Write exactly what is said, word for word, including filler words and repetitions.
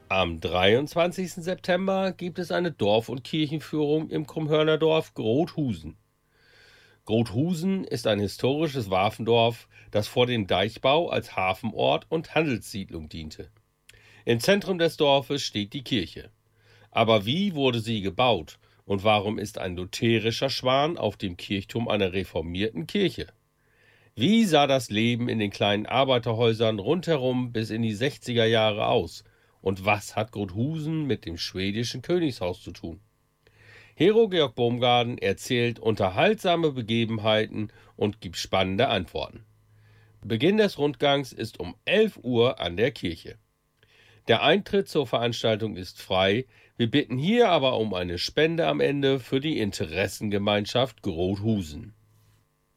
Am dreiundzwanzigsten September gibt es eine Dorf- und Kirchenführung im Krummhörner Dorf Grothusen. Grothusen ist ein historisches Wafendorf, das vor dem Deichbau als Hafenort und Handelssiedlung diente. Im Zentrum des Dorfes steht die Kirche. Aber wie wurde sie gebaut und warum ist ein lutherischer Schwan auf dem Kirchturm einer reformierten Kirche? Wie sah das Leben in den kleinen Arbeiterhäusern rundherum bis in die sechziger Jahre aus? Und was hat Grothusen mit dem schwedischen Königshaus zu tun? Hero Georg Baumgarten erzählt unterhaltsame Begebenheiten und gibt spannende Antworten. Beginn des Rundgangs ist um elf Uhr an der Kirche. Der Eintritt zur Veranstaltung ist frei, wir bitten hier aber um eine Spende am Ende für die Interessengemeinschaft Grothusen.